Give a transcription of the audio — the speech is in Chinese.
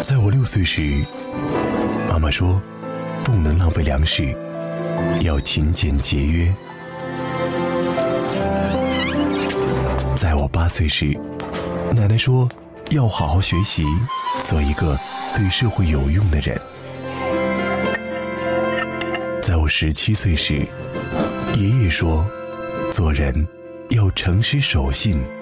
在我6岁时，妈妈说不能浪费粮食，要勤俭节约。在我8岁时，奶奶说要好好学习，做一个对社会有用的人。在我17岁时，爷爷说做人要诚实守信，